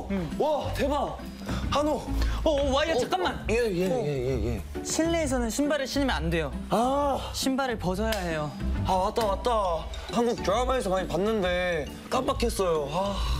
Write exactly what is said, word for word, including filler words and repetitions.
응. 와, 대박. 한우. 어, 어 와이야, 잠깐만. 예, 예, 예, 예, 예. 실내에서는 신발을 신으면 안 돼요. 아, 신발을 벗어야 해요. 아, 맞다, 맞다. 한국 드라마에서 많이 봤는데 깜빡했어요. 아.